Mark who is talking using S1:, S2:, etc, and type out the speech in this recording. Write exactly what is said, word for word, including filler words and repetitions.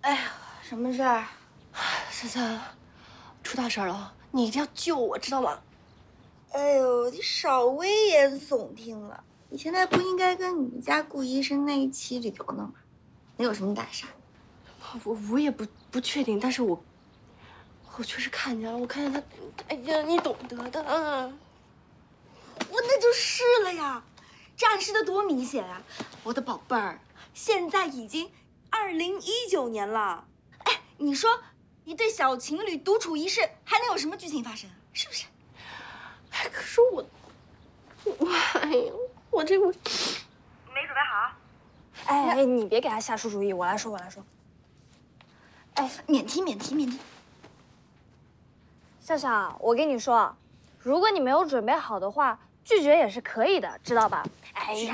S1: 哎呀，什么事儿？
S2: 珊珊，出大事了，你一定要救我，知道吗？
S1: 哎呦，你少危言耸听了。你现在不应该跟你们家顾医生那一起旅游呢吗？能有什么大事？
S2: 我我也不不确定，但是我我确实看见了，我看见他，哎呀，你懂得的。
S1: 我那就是了呀，这暗示的多明显啊！我的宝贝儿，现在已经二零一九年了，哎，你说一对小情侣独处一室，还能有什么剧情发生？是不是？
S2: 哎，可是我，我哎呀，我这我
S3: 没准备好。
S4: 哎哎，你别给他下出主意，我来说，我来说。
S1: 哎，免提，免提，免提。
S4: 笑笑，我跟你说，如果你没有准备好的话，拒绝也是可以的，知道吧？哎呀。